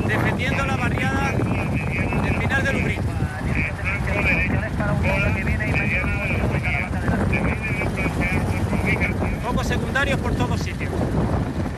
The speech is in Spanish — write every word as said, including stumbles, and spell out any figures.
defendiendo la barriada del final de Lubric. Focos secundarios por todos sitios.